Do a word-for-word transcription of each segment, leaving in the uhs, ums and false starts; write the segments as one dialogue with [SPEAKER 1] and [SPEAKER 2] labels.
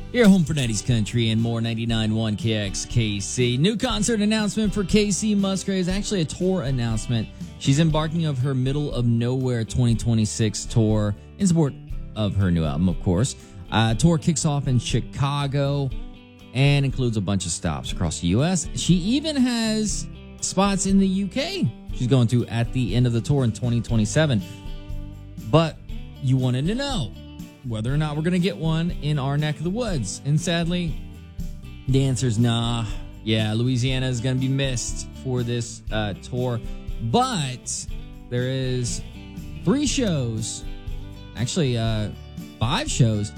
[SPEAKER 1] Your home for nineties country and more. Ninety-nine point one K X K C. New concert announcement for Kacey Musgraves. Actually, a tour announcement. She's embarking of her Middle of Nowhere twenty twenty-six tour in support of her new album, of course. Uh, tour kicks off in Chicago and includes a bunch of stops across the U S. She even has spots in the U K she's going to at the end of the tour in twenty twenty-seven. But you wanted to know whether or not we're going to get one in our neck of the woods. And sadly, the answer is nah. Yeah, Louisiana is going to be missed for this uh, tour. But there is three shows, actually uh, five shows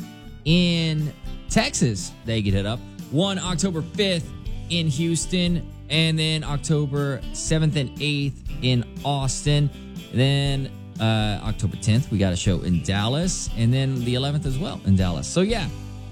[SPEAKER 1] in Texas they get hit up. One October fifth in Houston, and then October seventh and eighth in Austin. Then uh, October tenth, we got a show in Dallas, and then the eleventh as well in Dallas. So yeah,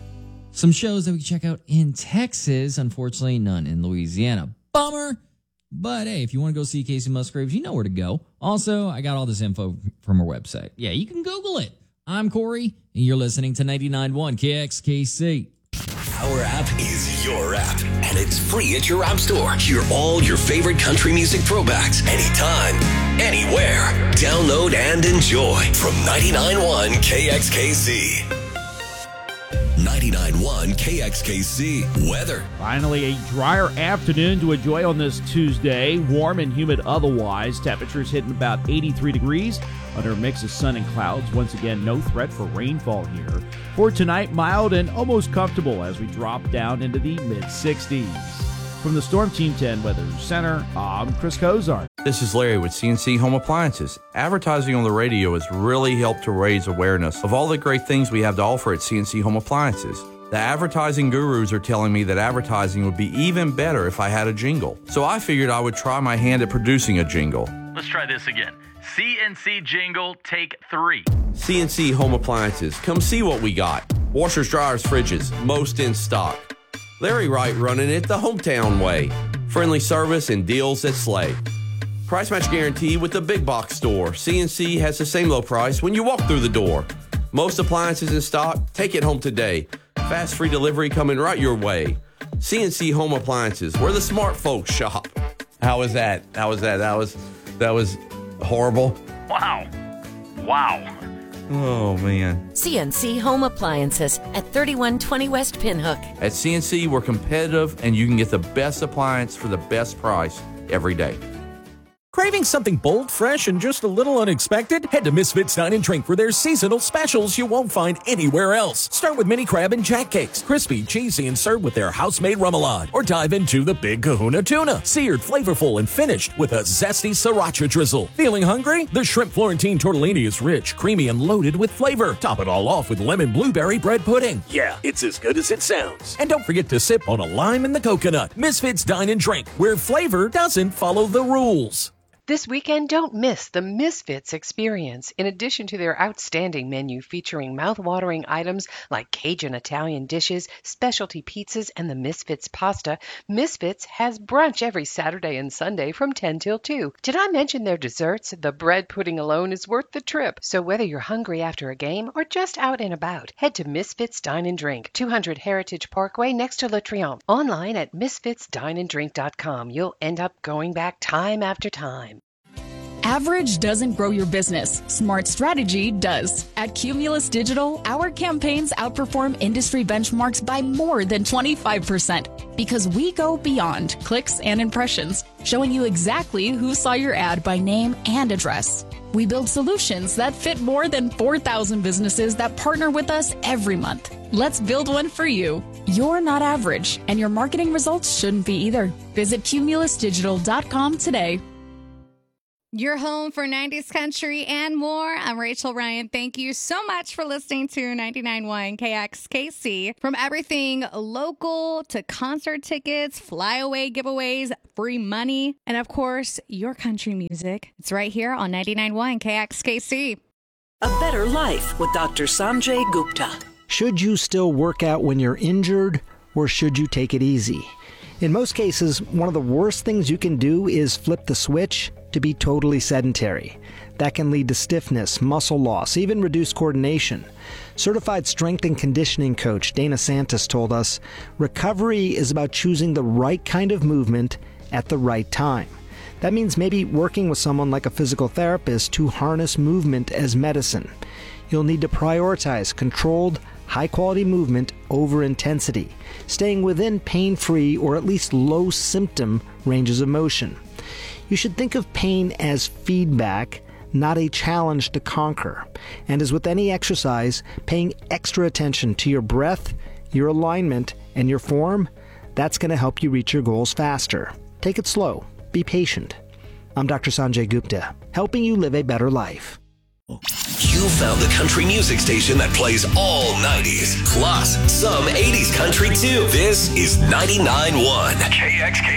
[SPEAKER 1] some shows that we can check out in Texas. Unfortunately, none in Louisiana. Bummer. But hey, if you want to go see Kacey Musgraves, you know where to go. Also, I got all this info from her website. Yeah, you can Google it. I'm Corey, and you're listening to ninety-nine point one K X K C.
[SPEAKER 2] Our app is your app, and it's free at your app store. Hear all your favorite country music throwbacks anytime, anywhere. Download and enjoy from ninety-nine point one K X K C. ninety-nine point one K X K C weather.
[SPEAKER 3] Finally, a drier afternoon to enjoy on this Tuesday. Warm and humid otherwise. Temperatures hitting about eighty-three degrees under a mix of sun and clouds. Once again, no threat for rainfall here. For tonight, mild and almost comfortable as we drop down into the mid sixties. From the Storm Team ten Weather Center, I'm Chris Kozar.
[SPEAKER 4] This is Larry with C N C Home Appliances. Advertising on the radio has really helped to raise awareness of all the great things we have to offer at C N C Home Appliances. The advertising gurus are telling me that advertising would be even better if I had a jingle. So I figured I would try my hand at producing a jingle.
[SPEAKER 5] Let's try this again. C N C jingle, take three.
[SPEAKER 4] C N C Home Appliances. Come see what we got. Washers, dryers, fridges, most in stock. Larry Wright running it the hometown way. Friendly service and deals that slay. Price match guarantee with the big box store. C N C has the same low price when you walk through the door. Most appliances in stock, take it home today. Fast free delivery coming right your way. C N C Home Appliances, where the smart folks shop. How was that? How was that? That was that was horrible.
[SPEAKER 5] Wow. Wow.
[SPEAKER 4] Oh, man.
[SPEAKER 6] C N C Home Appliances at thirty-one twenty West Pinhook.
[SPEAKER 4] At C N C, we're competitive, and you can get the best appliance for the best price every day.
[SPEAKER 7] Craving something bold, fresh, and just a little unexpected? Head to Misfits Dine and Drink for their seasonal specials you won't find anywhere else. Start with mini crab and jack cakes, crispy, cheesy, and served with their house-made remoulade. Or dive into the Big Kahuna Tuna, seared, flavorful, and finished with a zesty sriracha drizzle. Feeling hungry? The Shrimp Florentine Tortellini is rich, creamy, and loaded with flavor. Top it all off with lemon blueberry bread pudding. Yeah, it's as good as it sounds. And don't forget to sip on a lime in the coconut. Misfits Dine and Drink, where flavor doesn't follow the rules.
[SPEAKER 8] This weekend, don't miss the Misfits experience. In addition to their outstanding menu featuring mouth-watering items like Cajun Italian dishes, specialty pizzas, and the Misfits pasta, Misfits has brunch every Saturday and Sunday from ten till two. Did I mention their desserts? The bread pudding alone is worth the trip. So whether you're hungry after a game or just out and about, head to Misfits Dine and Drink, two hundred Heritage Parkway next to Le Triomphe. Online at misfits dine and drink dot com. You'll end up going back time after time.
[SPEAKER 9] Average doesn't grow your business. Smart strategy does. At Cumulus Digital, our campaigns outperform industry benchmarks by more than twenty-five percent because we go beyond clicks and impressions, showing you exactly who saw your ad by name and address. We build solutions that fit more than four thousand businesses that partner with us every month. Let's build one for you. You're not average, and your marketing results shouldn't be either. Visit cumulus digital dot com today.
[SPEAKER 10] Your home for nineties country and more. I'm Rachel Ryan. Thank you so much for listening to ninety-nine point one K X K C. From everything local to concert tickets, flyaway giveaways, free money, and of course, your country music. It's right here on ninety-nine point one K X K C.
[SPEAKER 6] A Better Life with Doctor Sanjay Gupta.
[SPEAKER 11] Should you still work out when you're injured, or should you take it easy? In most cases, one of the worst things you can do is flip the switch to be totally sedentary. That can lead to stiffness, muscle loss, even reduced coordination. Certified strength and conditioning coach Dana Santos told us, recovery is about choosing the right kind of movement at the right time. That means maybe working with someone like a physical therapist to harness movement as medicine. You'll need to prioritize controlled, high-quality movement over intensity, staying within pain-free or at least low-symptom ranges of motion. You should think of pain as feedback, not a challenge to conquer. And as with any exercise, paying extra attention to your breath, your alignment, and your form, that's going to help you reach your goals faster. Take it slow. Be patient. I'm Doctor Sanjay Gupta, helping you live a better life.
[SPEAKER 2] You found the country music station that plays all nineties, plus some eighties country too. This is ninety-nine point one K X K.